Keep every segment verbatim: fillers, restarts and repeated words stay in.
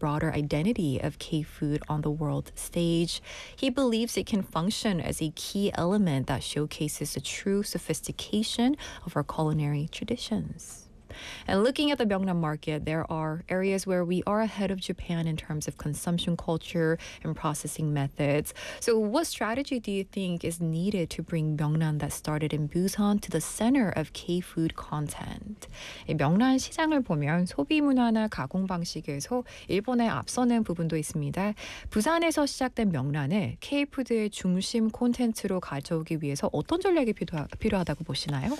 broader identity of K-food on the world stage. He believes it can function as a key element that showcases the true sophistication of our culinary traditions. And looking at the Myeongnan market, there are areas where we are ahead of Japan in terms of consumption culture and processing methods. So what strategy do you think is needed to bring Myeongnan that started in Busan to the center of K-food content? 이 명란 시장을 보면 소비 문화나 가공 방식에서 일본에 앞서는 부분도 있습니다. 부산에서 시작된 명란을 K-푸드의 중심 콘텐츠로 가져오기 위해서 어떤 전략이 필요하, 필요하다고 보시나요?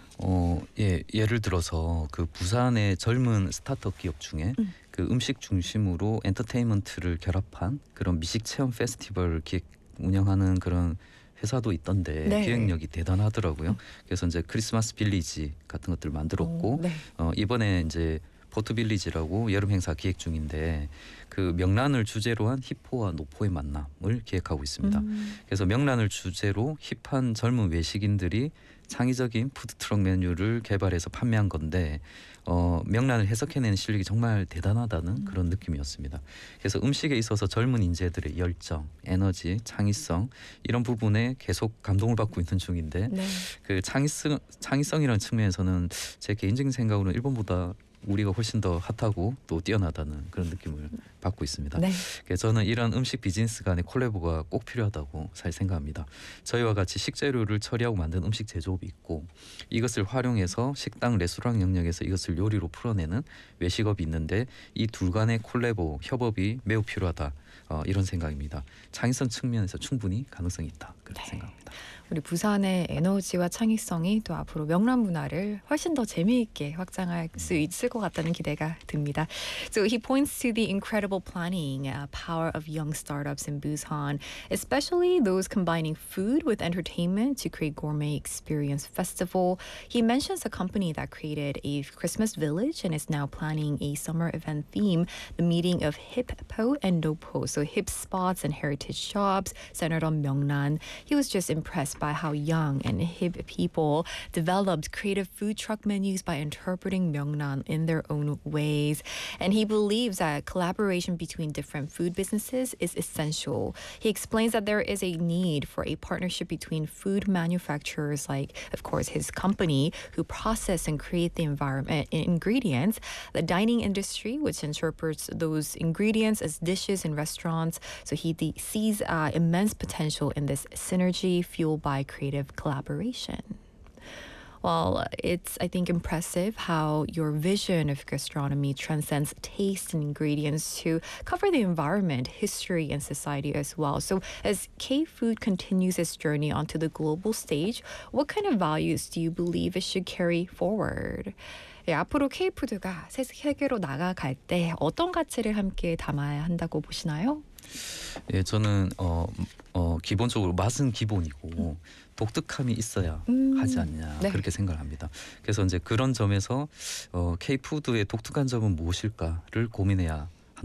어, 예, 예를 들어서 그 부산의 젊은 스타트업 기업 중에 음. 그 음식 중심으로 엔터테인먼트를 결합한 그런 미식 체험 페스티벌 기획 운영하는 그런 회사도 있던데 네. 기획력이 대단하더라고요. 그래서 이제 크리스마스 빌리지 같은 것들을 만들었고 오, 네. 어, 이번에 이제 포트 빌리지라고 여름 행사 기획 중인데 그 명란을 주제로 한 힙호와 노포의 만남을 기획하고 있습니다. 음. 그래서 명란을 주제로 힙한 젊은 외식인들이 창의적인 푸드트럭 메뉴를 개발해서 판매한 건데 어, 명란을 해석해내는 실력이 정말 대단하다는 그런 느낌이었습니다. 그래서 음식에 있어서 젊은 인재들의 열정, 에너지, 창의성 이런 부분에 계속 감동을 받고 있는 중인데 네. 그 창의성, 창의성이라는 측면에서는 제 개인적인 생각으로는 일본보다 우리가 훨씬 더 핫하고 또 뛰어나다는 그런 느낌을 받고 있습니다. 네. 그래서 저는 이런 음식 비즈니스 간의 콜라보가 꼭 필요하다고 잘 생각합니다. 저희와 같이 식재료를 처리하고 만든 음식 제조업이 있고 이것을 활용해서 식당, 레스토랑 영역에서 이것을 요리로 풀어내는 외식업이 있는데 이 둘 간의 콜라보, 협업이 매우 필요하다. 어, 이런 생각입니다. 창의성 측면에서 충분히 가능성이 있다. 그렇게 네. 생각합니다. 우리 부산의 에너지와 창의성이 또 앞으로 명란 문화를 훨씬 더 재미있게 확장할 수 있을 것 같다는 기대가 듭니다. So he points to the incredible planning uh, power of young startups in Busan, especially those combining food with entertainment to create gourmet experience festival. He mentions a company that created a Christmas village and is now planning a summer event theme, the meeting of hip po and nopo, so hip spots and heritage shops centered on Myeongnan. He was just impressed by how young and hip people developed creative food truck menus by interpreting Myeongnan in their own ways. And he believes that collaboration between different food businesses is essential. He explains that there is a need for a partnership between food manufacturers like, of course, his company, who process and create the environment ingredients, the dining industry, which interprets those ingredients as dishes in restaurants. So he de- sees uh, immense potential in this synergy fueled by creative collaboration. Well, it's, I think, impressive how your vision of gastronomy transcends taste and ingredients to cover the environment, history, and society as well. So as K-food continues its journey onto the global stage, what kind of values do you believe it should carry forward? 예, 앞으로 K-푸드가 세계로 나아갈 때 어떤 가치를 함께 담아야 한다고 보시나요? 예, 저는 어, 어, 기본적으로 맛은 기본이고 독특함이 있어야 음, 하지 않냐 네. 그렇게 생각을 합니다. 그래서 이제 그런 점에서 어, K-푸드의 독특한 점은 무엇일까를 고민해야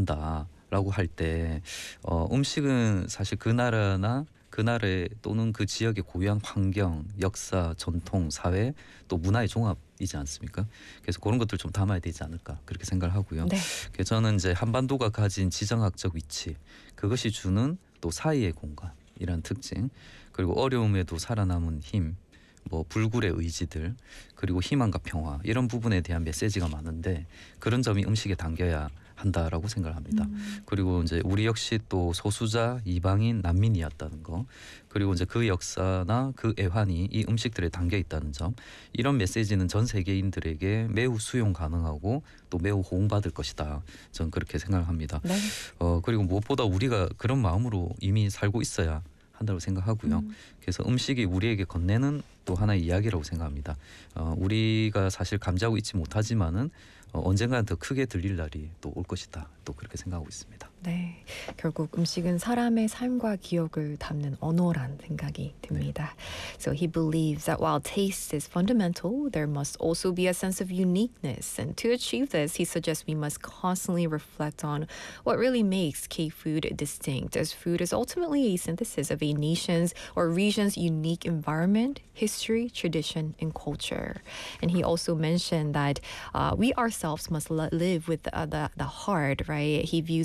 한다라고 할 때 어, 음식은 사실 그 나라나 그 나라의 또는 그 지역의 고유한 환경, 역사, 전통, 사회 또 문화의 종합이지 않습니까? 그래서 그런 것들 좀 담아야 되지 않을까 그렇게 생각을 하고요. 네. 그래서 저는 이제 한반도가 가진 지정학적 위치 그것이 주는 또 사이의 공간이란 특징 그리고 어려움에도 살아남은 힘 뭐 불굴의 의지들 그리고 희망과 평화 이런 부분에 대한 메시지가 많은데 그런 점이 음식에 담겨야 한다라고 생각을 합니다. 음. 그리고 이제 우리 역시 또 소수자 이방인 난민이었다는 거 그리고 이제 그 역사나 그 애환이 이 음식들에 담겨 있다는 점 이런 메시지는 전 세계인들에게 매우 수용 가능하고 또 매우 호응받을 것이다. 저는 그렇게 생각을 합니다. 네. 어 그리고 무엇보다 우리가 그런 마음으로 이미 살고 있어야 한다고 생각하고요. 음. 그래서 음식이 우리에게 건네는 또 하나의 이야기라고 생각합니다. 어, 우리가 사실 감지하고 있지 못하지만은 어, 언젠가는 더 크게 들릴 날이 또 올 것이다. 또 그렇게 생각하고 있습니다. 네, 결국 음식은 사람의 삶과 기억을 담는 언어란 생각이 듭니다. So he believes that while taste is fundamental, there must also be a sense of uniqueness. And to achieve this, he suggests we must constantly reflect on what really makes K-food distinct, as food is ultimately a synthesis of a nation's or region's unique environment, history, tradition, and culture. And he also mentioned that uh, we ourselves must li- live with uh, the, the heart, right? He views